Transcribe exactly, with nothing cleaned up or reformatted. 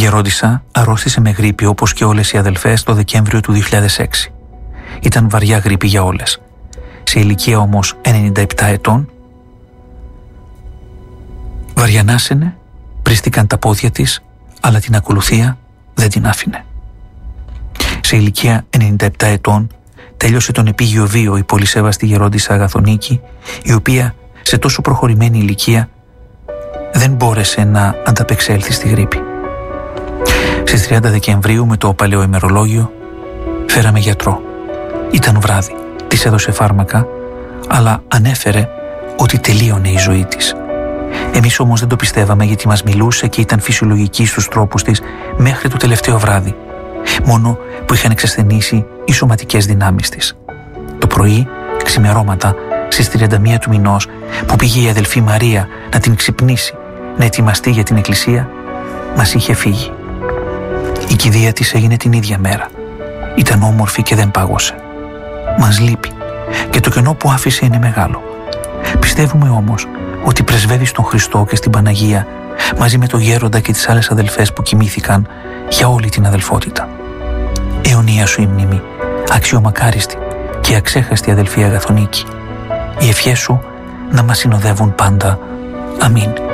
γερόντισσα αρρώστησε με γρίπη όπως και όλες οι αδελφές το Δεκέμβριο του δύο χιλιάδες έξι. Ήταν βαριά γρίπη για όλες. Σε ηλικία όμως ενενήντα επτά ετών, βαριανάσαινε, πρίστηκαν τα πόδια της, αλλά την ακολουθία δεν την άφηνε. Σε ηλικία ενενήντα επτά ετών τέλειωσε τον επίγειο βίο η πολυσέβαστη γερόντισσα Αγαθονίκη, η οποία σε τόσο προχωρημένη ηλικία δεν μπόρεσε να ανταπεξέλθει στη γρίπη. Στις τριάντα Δεκεμβρίου, με το παλαιό ημερολόγιο, φέραμε γιατρό. Ήταν βράδυ, της έδωσε φάρμακα, αλλά ανέφερε ότι τελείωνε η ζωή της. Εμείς όμως δεν το πιστεύαμε, γιατί μας μιλούσε και ήταν φυσιολογική στους τρόπους της μέχρι το τελευταίο βράδυ, μόνο που είχαν εξασθενήσει οι σωματικές δυνάμεις της. Το πρωί, ξημερώματα, στις τριάντα μία του μηνός, που πήγε η αδελφή Μαρία να την ξυπνήσει, να ετοιμαστεί για την εκκλησία, μας είχε φύγει. Η κηδεία της έγινε την ίδια μέρα. Ήταν όμορφη και δεν πάγωσε. Μας λείπει και το κενό που άφησε είναι μεγάλο. Πιστεύουμε όμως ότι πρεσβεύει στον Χριστό και στην Παναγία, μαζί με τον γέροντα και τις άλλες αδελφές που κοιμήθηκαν, για όλη την αδελφότητα. Αιωνία σου η μνήμη, αξιομακάριστη και αξέχαστη αδελφή Αγαθονίκη. Οι ευχές σου να μας συνοδεύουν πάντα. Αμήν.